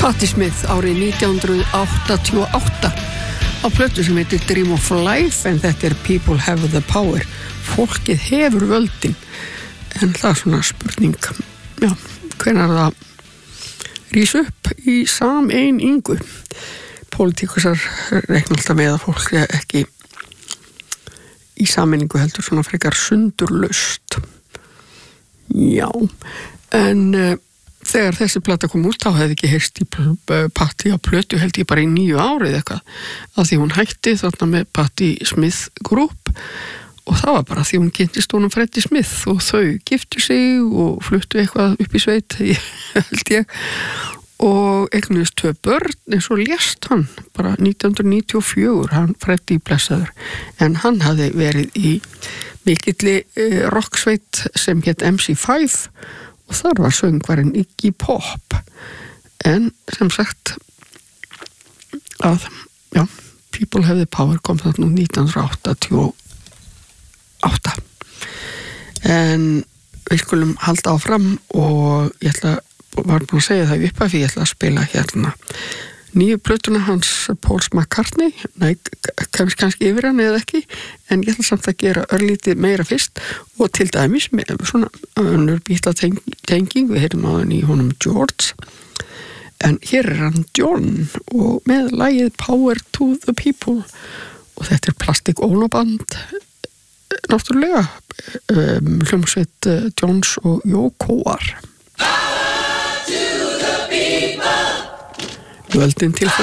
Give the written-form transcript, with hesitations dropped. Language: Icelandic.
Patti Smith árið 1988 á plötu sem heitir Dream of Life, en þetta People Have the Power. Fólkið hefur völdin, en það svona spurning, já, hvenær það rís upp í sameiningu. Pólitíkusar reikna alltaf með að fólk ekki í sameiningu heldur svona frekar sundurlaust. Já, en þegar þessi plata kom út þá hefði ekki heyrst í Patti á plötu held ég bara í 9 árið eitthvað, af því hún hætti þarna með Patti Smith Group, og það var bara því hún kynntist honum Freddie Smith og þau giftu sig og fluttu eitthvað upp í sveit held ég, og eignuðust 2 börn, en svo lést hann bara 1994, hann Freddie blessaður, en hann hafði verið í mikilli rocksveit sem hét MC5 og þar var söngvarinn Iggy Pop, en sem sagt að, já, People Have the Power kom þarna 1988, en við skulum halda áfram og ég var búin að segja það upp af því ég ætla að spila hérna nýju plötuna hans Pauls McCartney, kemst kannski yfir hann eða ekki, en ég ætla samt að gera örlítið meira fyrst og til dæmis með svona önnur Beatla tenging, við heyrum á hann í honum George, en hér hann John og með lagið Power to the People, og þetta Plastic Ono Band náttúrulega, hljómsveit Johns og Yokoar. Power to the people. Völdin til fólk.